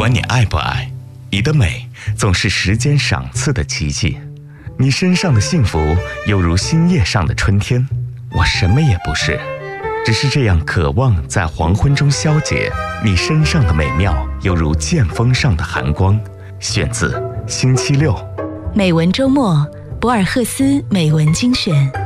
管你爱不爱，你的美总是时间赏赐的奇迹。你身上的幸福犹如新叶上的春天，我什么也不是，只是这样渴望在黄昏中消解。你身上的美妙犹如剑锋上的寒光。选自星期六。 美文周末，博尔赫斯美文精选。